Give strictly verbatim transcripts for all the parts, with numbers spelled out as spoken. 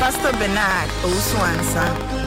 Pastor Bernard Oswansa.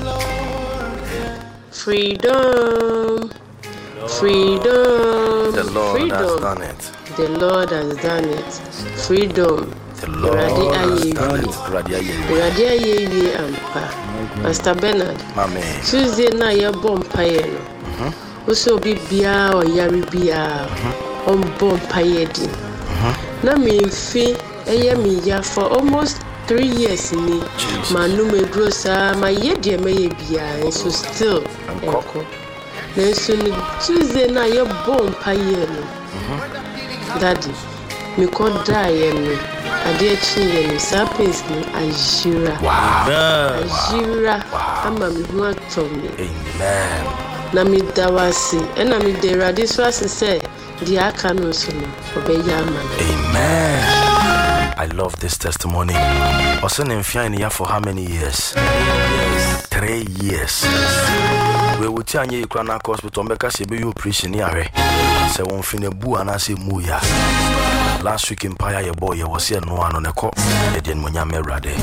Freedom, freedom, The Lord freedom. has done it. The Lord has done it. Freedom. The Lord has done it. Radia ye ampa. Pastor Bernard. Mame. Tuesday na ya bompa ye no. Mhm. Oso bi bia o yari bia. On bompa ye di. Na me mfi eye me ya for almost three years ni. Manu me dro sa ma ye de me ye bia so still. Enko. Na so ni Tuesday na ya bompa ye no. Daddy, me could die and I dear chin and sapiens no Ajira. Wow. Ajira. I'm a me told me. Amen. Nami dawasi. And I mean the radiswas say the akano sono. Obey yaman. Amen. I love this testimony. Osen in Fiania for how many years? Three years. We will tell you Krana Hospital because you preaching here. Se won fine bu anase muya. Last week in Paya your boy was here no one on a cop. They didn't munya merade.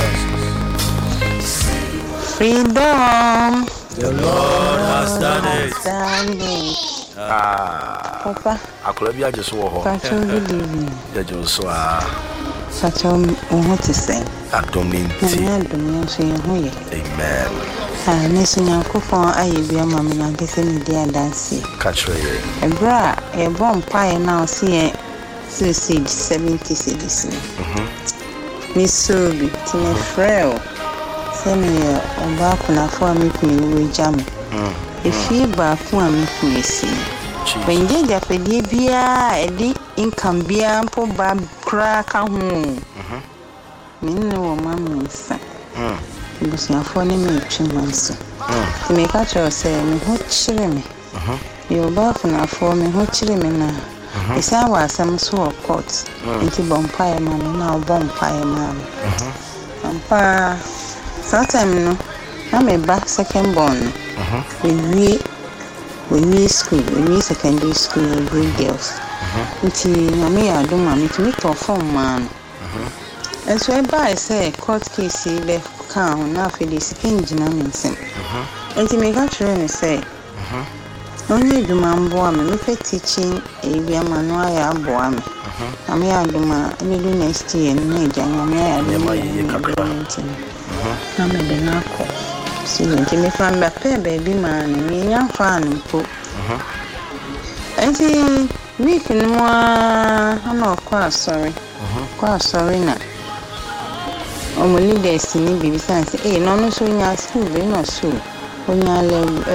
Freedom. The Lord has done it. Ah, Papa, I could have just war. Patrol believing. The Joshua. Such a what to say. I don't mean tea. Amen. Ah, Nation Yakufon, I be a mamma and guessing the dear Dancy. Catch her. A bra, a bomb pie now see a suicide seventy cities. Miss Sobi, Timmy Frail. Send me on back when I form me with jam. If you back one me see. When you get a dear, a deep income beer, poor bab crack home. Mean no mamma, son. Because your phone me two months. To make out your say, me what chilling me. Your bath and I for me what chilling me now. It's our some sort of courts. Into bonfire man, now bonfire man. Papa, sometime no, I'm a back second born. We we we school, we secondary school, grade girls. Until me, I don't want me to meet or form man. And so I buy say court case left. Count now for this king Jinaminsem. And to make a train say, only do man boam, look at teaching a Yamanoya boam. I may I do my little next year and major, and I may I do my meeting. I'm a denaco. See, to me from the pair baby man and me young fan and put. I see, we can more. I'm not quite sorry. Quite sorry now. Only days in the business, eh? No, no, so in your school, we not so. When you